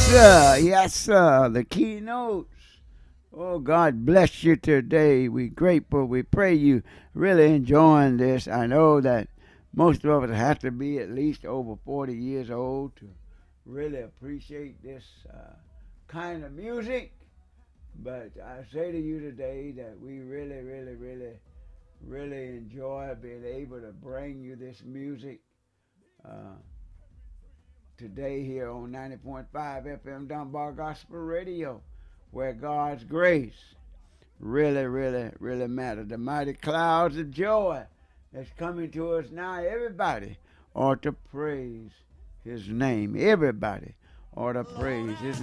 sir. Yes, sir. The keynotes. Oh, God bless you today. We grateful. We pray you really enjoying this. I know that most of us have to be at least over 40 years old to really appreciate this kind of music. But I say to you today that we really enjoy being able to bring you this music uh, today here on 90.5 FM Dunbar Gospel Radio, where God's grace really matters. The mighty clouds of joy that's coming to us now, everybody ought to praise His name. Everybody ought to praise His name.